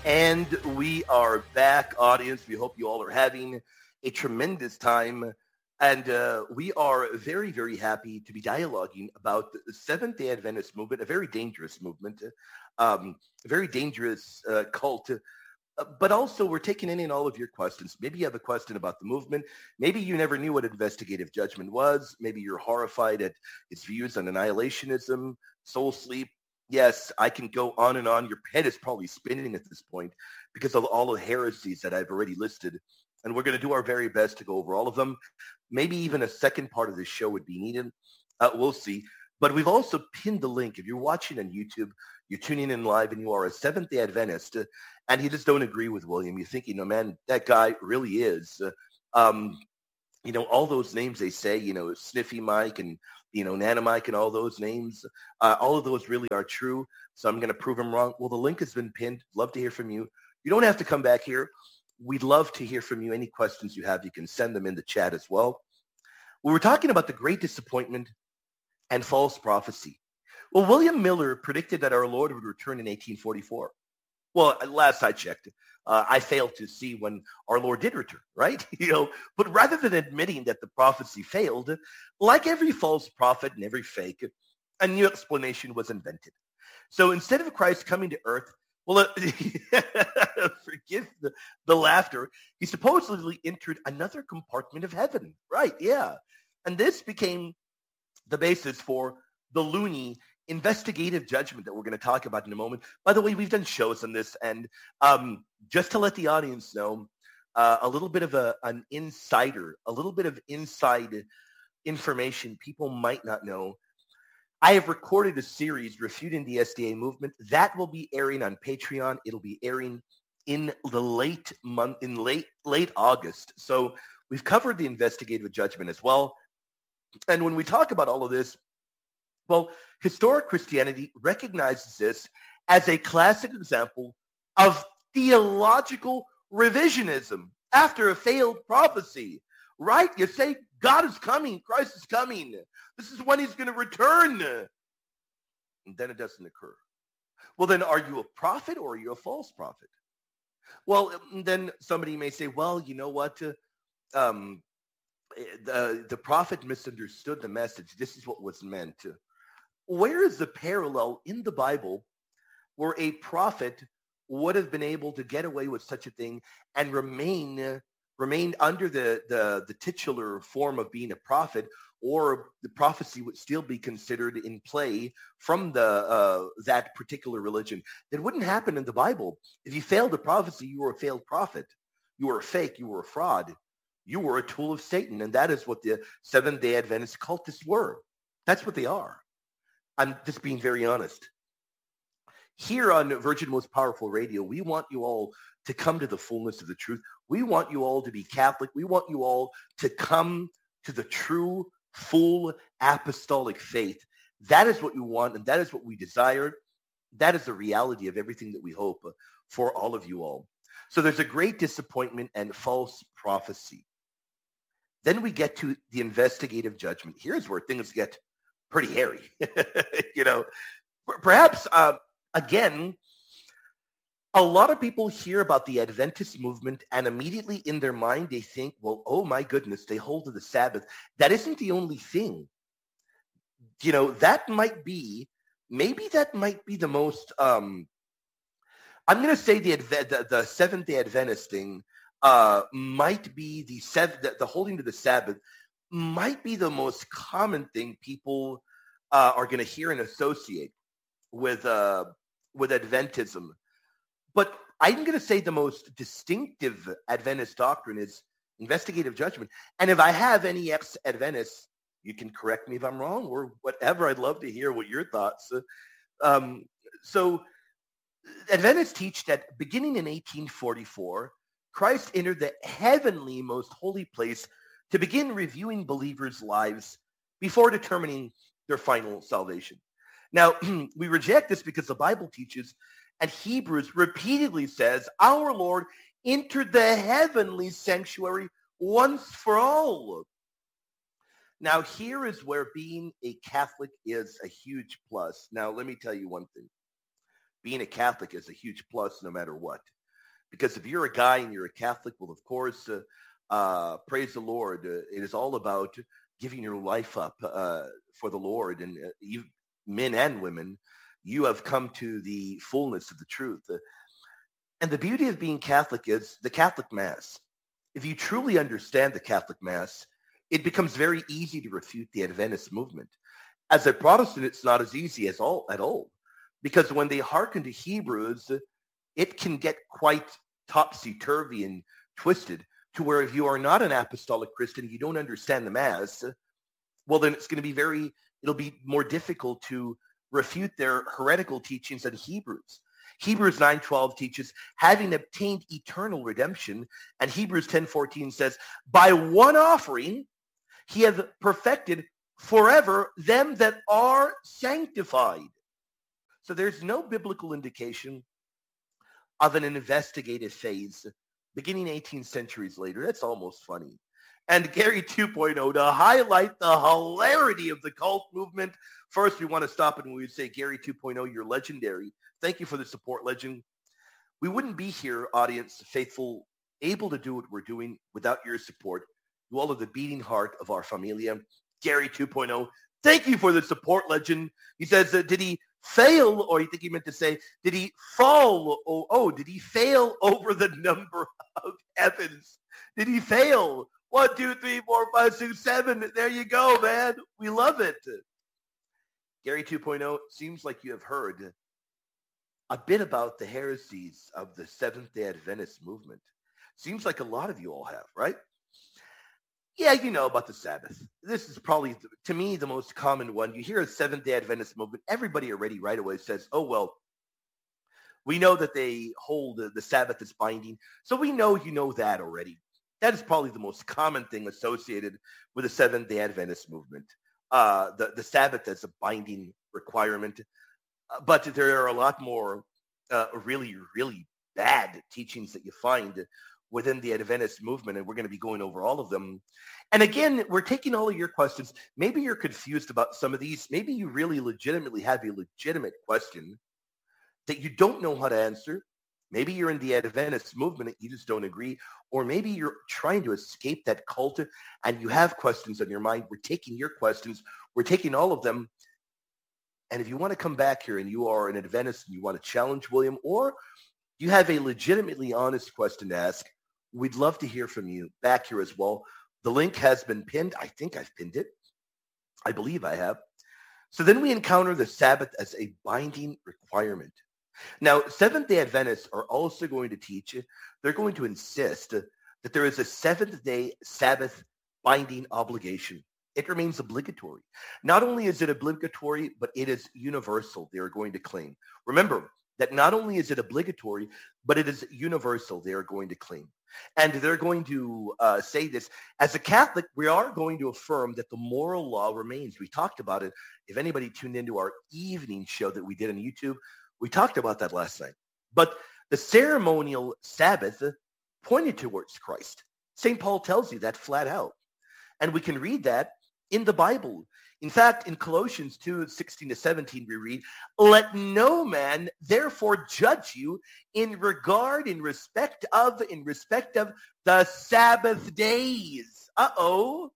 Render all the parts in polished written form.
And we are back, audience. We hope you all are having a tremendous time. And we are very, very happy to be dialoguing about the Seventh-day Adventist movement, a very dangerous movement, a very dangerous cult. But also, we're taking in all of your questions. Maybe you have a question about the movement. Maybe you never knew what investigative judgment was. Maybe you're horrified at its views on annihilationism, soul sleep. Yes, I can go on and on. Your head is probably spinning at this point because of all the heresies that I've already listed. And we're going to do our very best to go over all of them. Maybe even a second part of this show would be needed. We'll see. But we've also pinned the link. If you're watching on YouTube, you're tuning in live and you are a Seventh-day Adventist, and you just don't agree with William. You're thinking, man, that guy really is. All those names they say, Sniffy Mike and, Nana Mike and all those names, all of those really are true. So I'm going to prove them wrong. Well, the link has been pinned. Love to hear from you. You don't have to come back here. We'd love to hear from you. Any questions you have, you can send them in the chat as well. We were talking about the Great Disappointment and false prophecy. Well, William Miller predicted that our Lord would return in 1844. Well, last I checked, I failed to see when our Lord did return, right? But rather than admitting that the prophecy failed, like every false prophet and every fake, a new explanation was invented. So instead of Christ coming to earth, well, forgive the laughter, he supposedly entered another compartment of heaven, right? Yeah. And this became the basis for the loony investigative judgment that we're going to talk about in a moment. By the way, we've done shows on this, and just to let the audience know, a little bit of an insider, a little bit of inside information people might not know. I have recorded a series refuting the SDA movement that will be airing on Patreon. It'll be airing in the late August. So we've covered the investigative judgment as well. And when we talk about all of this, well, historic Christianity recognizes this as a classic example of theological revisionism after a failed prophecy, right? You say, God is coming, Christ is coming. This is when he's going to return. And then it doesn't occur. Well, then are you a prophet or are you a false prophet? Well, then somebody may say, well, you know what? The prophet misunderstood the message. This is what was meant. Where is the parallel in the Bible where a prophet would have been able to get away with such a thing and remained under the titular form of being a prophet, or the prophecy would still be considered in play from that particular religion? That wouldn't happen in the Bible. If you failed a prophecy, you were a failed prophet. You were a fake. You were a fraud. You were a tool of Satan. And that is what the Seventh-day Adventist cultists were. That's what they are. I'm just being very honest. Here on Virgin Most Powerful Radio, we want you all to come to the fullness of the truth. We want you all to be Catholic. We want you all to come to the true, full apostolic faith. That is what we want, and that is what we desire. That is the reality of everything that we hope for all of you all. So there's a great disappointment and false prophecy. Then we get to the investigative judgment. Here's where things get pretty hairy. Perhaps, again, a lot of people hear about the Adventist movement and immediately in their mind they think, well, oh my goodness, they hold to the Sabbath. That isn't the only thing. That might be the most, I'm going to say the Seventh-day Adventist thing might be the holding to the Sabbath might be the most common thing people are going to hear and associate with Adventism. But I'm going to say the most distinctive Adventist doctrine is investigative judgment. And if I have any ex-Adventists, you can correct me if I'm wrong or whatever. I'd love to hear what your thoughts. So Adventists teach that beginning in 1844, Christ entered the heavenly most holy place to begin reviewing believers' lives before determining their final salvation. Now, we reject this because the Bible teaches, and Hebrews repeatedly says, our Lord entered the heavenly sanctuary once for all. Now, here is where being a Catholic is a huge plus. Now, let me tell you one thing. Being a Catholic is a huge plus no matter what. Because if you're a guy and you're a Catholic, well, of course, praise the Lord. It is all about giving your life up for the Lord. And you, men and women, you have come to the fullness of the truth. And the beauty of being Catholic is the Catholic Mass. If you truly understand the Catholic Mass, it becomes very easy to refute the Adventist movement. As a Protestant, it's not as easy at all. Because when they hearken to Hebrews, it can get quite topsy-turvy and twisted to where if you are not an apostolic Christian, you don't understand the Mass, well, then it'll be more difficult to refute their heretical teachings in Hebrews. Hebrews 9:12 teaches, having obtained eternal redemption, and Hebrews 10:14 says, by one offering, he hath perfected forever them that are sanctified. So there's no biblical indication of an investigative phase beginning 18 centuries later. That's almost funny. And Gary 2.0, to highlight the hilarity of the cult movement, first we want to stop and we would say, Gary 2.0, you're legendary. Thank you for the support, legend. We wouldn't be here, audience, faithful, able to do what we're doing without your support. You all are the beating heart of our familia. Gary 2.0, thank you for the support, legend. He says, did he fail, or you think he meant to say, did he fall? Did he fail over the number of heavens? Did he fail? 1, 2, 3, 4, 5, 6, 7. There you go, man. We love it. Gary 2.0, seems like you have heard a bit about the heresies of the Seventh-day Adventist movement. Seems like a lot of you all have, right? Yeah, you know about the Sabbath. This is probably, to me, the most common one. You hear a Seventh-day Adventist movement, everybody already right away says, oh, well, we know that they hold the Sabbath as binding, so we know you know that already. That is probably the most common thing associated with the Seventh-day Adventist movement, the Sabbath as a binding requirement. But there are a lot more really, really bad teachings that you find within the Adventist movement, and we're going to be going over all of them. And again, we're taking all of your questions. Maybe you're confused about some of these. Maybe you really legitimately have a legitimate question that you don't know how to answer. Maybe you're in the Adventist movement and you just don't agree. Or maybe you're trying to escape that cult and you have questions on your mind. We're taking your questions. We're taking all of them. And if you want to come back here and you are an Adventist and you want to challenge William, or you have a legitimately honest question to ask, we'd love to hear from you back here as well. The link has been pinned. I think I've pinned it. I believe I have. So then we encounter the Sabbath as a binding requirement. Now, Seventh-day Adventists are also going to teach, they're going to insist that there is a seventh-day Sabbath binding obligation. It remains obligatory. Not only is it obligatory, but it is universal, they are going to claim. Remember that not only is it obligatory, but it is universal, they are going to claim. And they're going to say this. As a Catholic, we are going to affirm that the moral law remains. We talked about it. If anybody tuned into our evening show that we did on YouTube, we talked about that last night. But the ceremonial Sabbath pointed towards Christ. St. Paul tells you that flat out. And we can read that in the Bible. In fact, in Colossians 2:16-17, we read, let no man therefore judge you in respect of the Sabbath days. Well,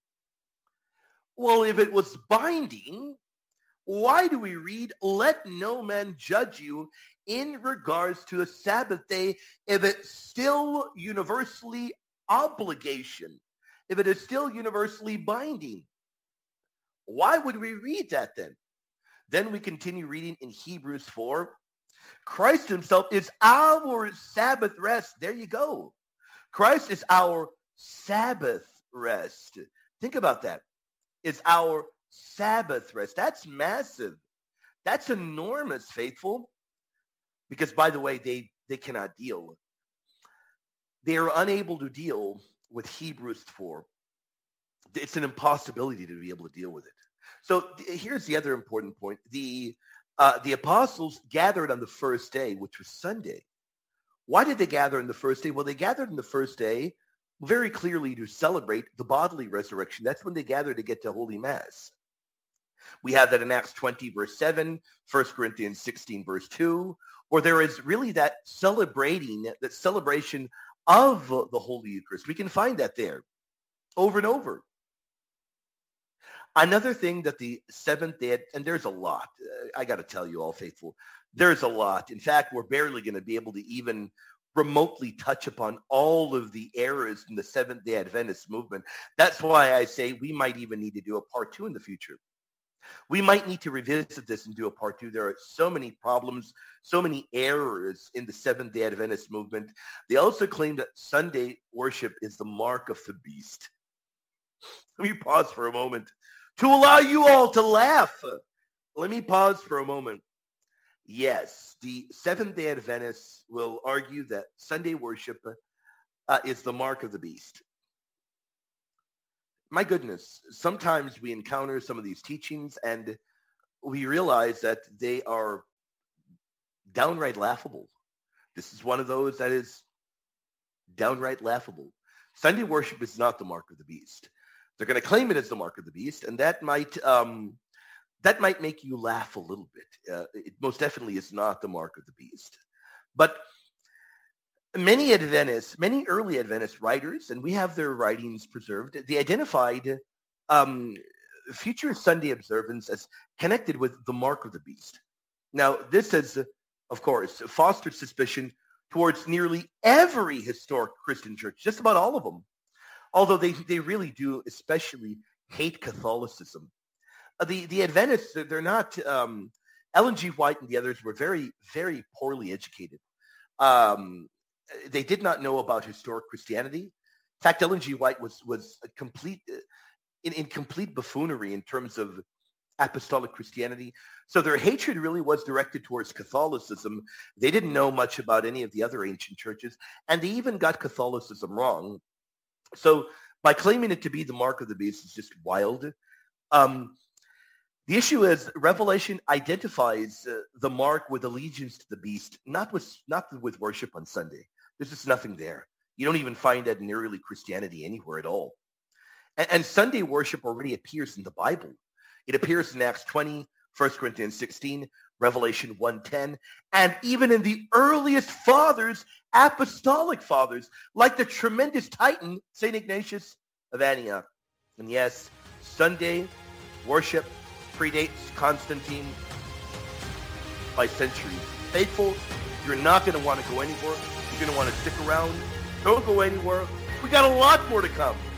if it was binding, why do we read, let no man judge you in regards to a Sabbath day if it's still universally obligation, if it is still universally binding? Why would we read that then? Then we continue reading in Hebrews 4. Christ himself is our Sabbath rest. There you go. Christ is our Sabbath rest. Think about that. It's our Sabbath rest. That's massive. That's enormous, faithful. Because, by the way, they cannot deal. They are unable to deal with Hebrews 4. It's an impossibility to be able to deal with it. So here's the other important point. The apostles gathered on the first day, which was Sunday. Why did they gather on the first day? Well, they gathered on the first day very clearly to celebrate the bodily resurrection. That's when they gathered to get to Holy Mass. We have that in Acts 20, verse 7, 1 Corinthians 16, verse 2, or there is really that celebration of the Holy Eucharist. We can find that there over and over. Another thing that the Seventh Day, and there's a lot, I got to tell you all faithful, there's a lot. In fact, we're barely going to be able to even remotely touch upon all of the errors in the Seventh-day Adventist movement. That's why I say we might even need to do a part 2 in the future. We might need to revisit this and do a part 2. There are so many problems, so many errors in the Seventh-day Adventist movement. They also claim that Sunday worship is the mark of the beast. Let me pause for a moment to allow you all to laugh. Let me pause for a moment. Yes, the Seventh-day Adventists will argue that Sunday worship is the mark of the beast. My goodness, sometimes we encounter some of these teachings and we realize that they are downright laughable. This is one of those that is downright laughable. Sunday worship is not the mark of the beast. They're going to claim it as the mark of the beast, and that might make you laugh a little bit. It most definitely is not the mark of the beast. But many early Adventist writers, and we have their writings preserved, they identified future Sunday observance as connected with the mark of the beast. Now, this has, of course, fostered suspicion towards nearly every historic Christian church, just about all of them, although they really do especially hate Catholicism. The Adventists, they're not, Ellen G. White and the others were very, very poorly educated. They did not know about historic Christianity. In fact, Ellen G. White was a complete, in complete buffoonery in terms of apostolic Christianity. So their hatred really was directed towards Catholicism. They didn't know much about any of the other ancient churches, and they even got Catholicism wrong. So by claiming it to be the mark of the beast is just wild. The issue is Revelation identifies the mark with allegiance to the beast, not with worship on Sunday. There's just nothing there. You don't even find that in early Christianity anywhere at all. And Sunday worship already appears in the Bible. It appears in Acts 20, 1 Corinthians 16, Revelation 1:10, and even in the earliest fathers, apostolic fathers, like the tremendous titan, St. Ignatius of Antioch. And yes, Sunday worship predates Constantine by centuries. Faithful, you're not going to want to go anywhere. You're going to want to stick around. Don't go anywhere. We got a lot more to come.